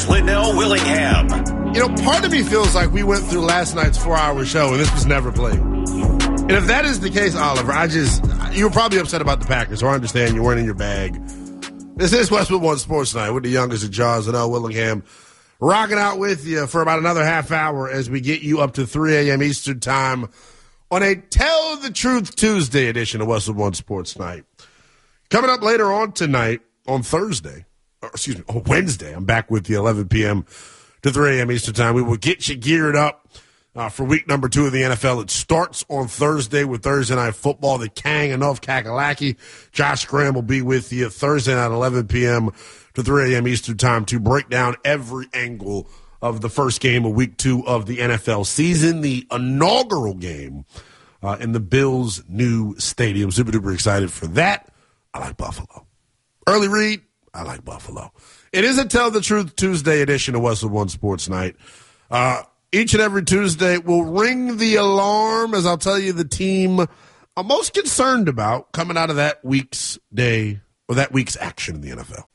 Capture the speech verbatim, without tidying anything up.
Liddell Willingham. You know, part of me feels like we went through last night's four-hour show and this was never played. And if that is the case, Oliver, I just, you were probably upset about the Packers, so I understand you weren't in your bag. This is Westwood One Sports Night with the youngest of Jaws and L. Willingham, rocking out with you for about another half hour as we get you up to three a.m. Eastern Time on a Tell the Truth Tuesday edition of Westwood One Sports Night. Coming up later on tonight, on Thursday, or excuse me, on Wednesday, I'm back with you eleven p.m. to three a.m. Eastern Time. We will get you geared up uh, for week number two of the N F L. It starts on Thursday with Thursday Night Football. The Kang and North Kakalaki. Josh Graham will be with you Thursday night, eleven p.m. to three a.m. Eastern Time to break down every angle of the first game of week two of the N F L season, the inaugural game uh, in the Bills' new stadium. Super duper excited for that. I like Buffalo. Early read, I like Buffalo. It is a Tell the Truth Tuesday edition of Westwood One Sports Night. Uh, each and every Tuesday, we'll ring the alarm as I'll tell you the team I'm most concerned about coming out of that week's day or that week's action in the N F L.